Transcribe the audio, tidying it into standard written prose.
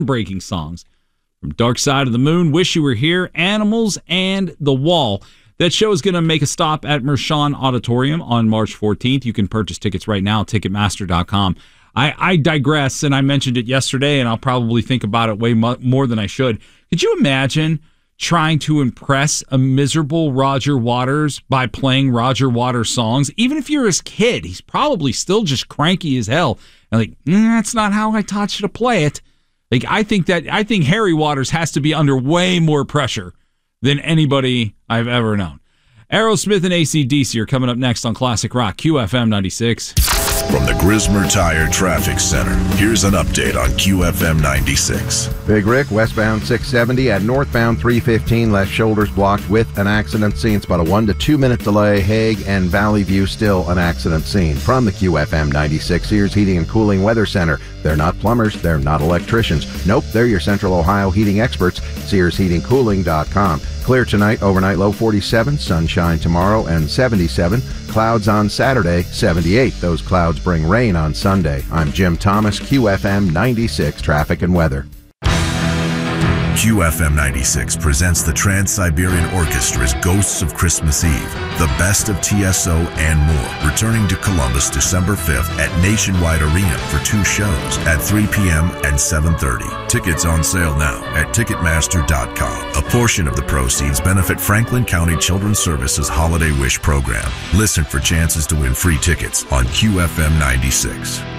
breaking songs. From Dark Side of the Moon, Wish You Were Here, Animals, and The Wall. That show is going to make a stop at Mershon Auditorium on March 14th. You can purchase tickets right now at Ticketmaster.com. I digress, and I mentioned it yesterday, and I'll probably think about it way more than I should. Could you imagine trying to impress a miserable Roger Waters by playing Roger Waters songs? Even if you're his kid, he's probably still just cranky as hell. And like, that's not how I taught you to play it. Like, I think Harry Waters has to be under way more pressure than anybody I've ever known. Aerosmith and AC/DC are coming up next on Classic Rock, QFM 96. From the Grismer Tire Traffic Center, here's an update on QFM 96. Big Rick, westbound 670 at northbound 315, left shoulders blocked with an accident scene. It's about a 1 to 2 minute delay. Hague and Valley View still an accident scene. From the QFM 96 Sears Heating and Cooling Weather Center. They're not plumbers, they're not electricians. Nope, they're your Central Ohio heating experts. SearsHeatingCooling.com. Clear tonight, overnight low 47, sunshine tomorrow and 77. Clouds on Saturday, 78. Those clouds bring rain on Sunday. I'm Jim Thomas, QFM 96 Traffic and Weather. QFM 96 presents the Trans-Siberian Orchestra's Ghosts of Christmas Eve, the best of TSO and more, returning to Columbus December 5th at Nationwide Arena for 2 shows at 3 p.m. and 7:30. Tickets on sale now at Ticketmaster.com. A portion of the proceeds benefit Franklin County Children's Services Holiday Wish Program. Listen for chances to win free tickets on QFM 96.